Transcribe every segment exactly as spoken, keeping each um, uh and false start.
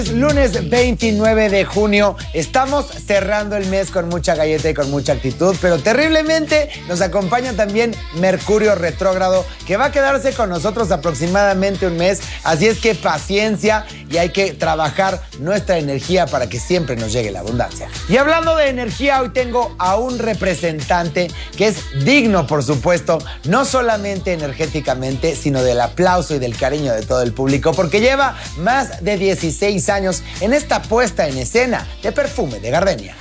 Lunes veintinueve de junio, estamos cerrando el mes con mucha galleta y con mucha actitud, pero terriblemente nos acompaña también Mercurio retrógrado, que va a quedarse con nosotros aproximadamente un mes, así es que paciencia y hay que trabajar nuestra energía para que siempre nos llegue la abundancia. Y hablando de energía, hoy tengo a un representante que es digno, por supuesto, no solamente energéticamente, sino del aplauso y del cariño de todo el público, porque lleva más de dieciséis años en esta puesta en escena de Perfume de Gardenia.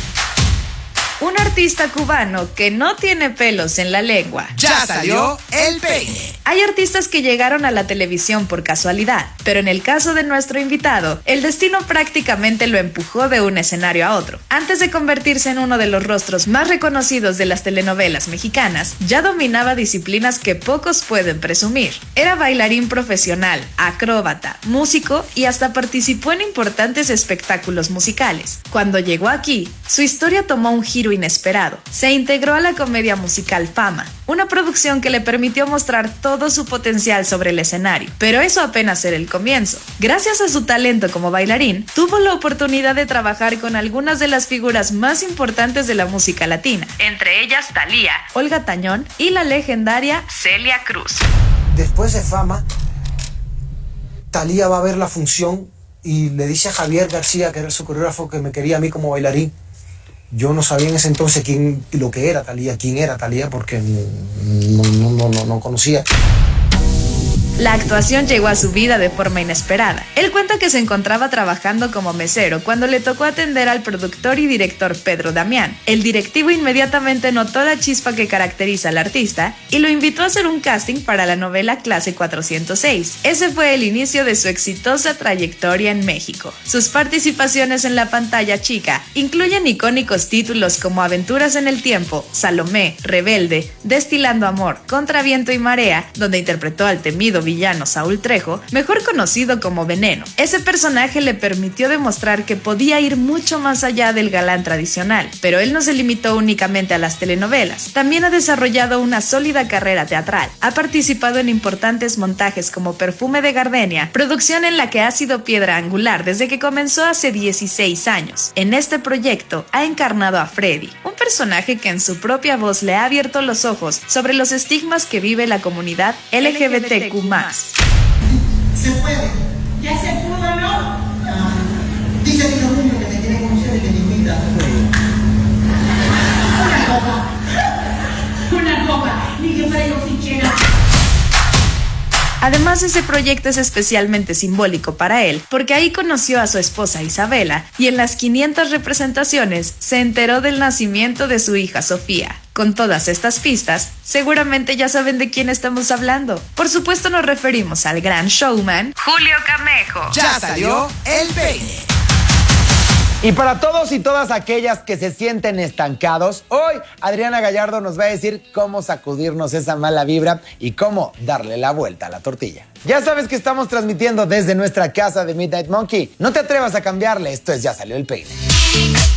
Un artista cubano que no tiene pelos en la lengua. Ya salió el peine. Hay artistas que llegaron a la televisión por casualidad, pero en el caso de nuestro invitado, el destino prácticamente lo empujó de un escenario a otro. Antes de convertirse en uno de los rostros más reconocidos de las telenovelas mexicanas, ya dominaba disciplinas que pocos pueden presumir. Era bailarín profesional, acróbata, músico y hasta participó en importantes espectáculos musicales. Cuando llegó aquí, su historia tomó un giro inesperado. Se integró a la comedia musical Fama, una producción que le permitió mostrar todo su potencial sobre el escenario, pero eso apenas era el comienzo. Gracias a su talento como bailarín, tuvo la oportunidad de trabajar con algunas de las figuras más importantes de la música latina, entre ellas Thalía, Olga Tañón y la legendaria Celia Cruz. Después de Fama, Thalía va a ver la función y le dice a Javier García, que era su coreógrafo, que me quería a mí como bailarín. Yo no sabía en ese entonces quién, lo que era Thalía, quién era Thalía, porque no, no, no, no, no conocía. La actuación llegó a su vida de forma inesperada. Él cuenta que se encontraba trabajando como mesero cuando le tocó atender al productor y director Pedro Damián. El directivo inmediatamente notó la chispa que caracteriza al artista y lo invitó a hacer un casting para la novela Clase cuatrocientos seis. Ese fue el inicio de su exitosa trayectoria en México. Sus participaciones en la pantalla chica incluyen icónicos títulos como Aventuras en el Tiempo, Salomé, Rebelde, Destilando Amor, Contra Viento y Marea, donde interpretó al temido villano Saúl Trejo, mejor conocido como Veneno. Ese personaje le permitió demostrar que podía ir mucho más allá del galán tradicional, pero él no se limitó únicamente a las telenovelas. También ha desarrollado una sólida carrera teatral. Ha participado en importantes montajes como Perfume de Gardenia, producción en la que ha sido piedra angular desde que comenzó hace dieciséis años. En este proyecto ha encarnado a Freddy, un personaje que en su propia voz le ha abierto los ojos sobre los estigmas que vive la comunidad L G B T Q más. Se puede. Ya se pudo, ¿no? Ah, dice que los niños que te quieren conocer y que te invitan. Una copa. Una copa. Ni que fuera yo fichera. Además, ese proyecto es especialmente simbólico para él, porque ahí conoció a su esposa Isabela y en las quinientas representaciones se enteró del nacimiento de su hija Sofía. Con todas estas pistas, seguramente ya saben de quién estamos hablando. Por supuesto nos referimos al gran showman Julio Camejo. Ya salió el peine. Y para todos y todas aquellas que se sienten estancados, hoy Adriana Gallardo nos va a decir cómo sacudirnos esa mala vibra y cómo darle la vuelta a la tortilla. Ya sabes que estamos transmitiendo desde nuestra casa de Midnight Monkey. No te atrevas a cambiarle, esto es Ya Salió el Peine.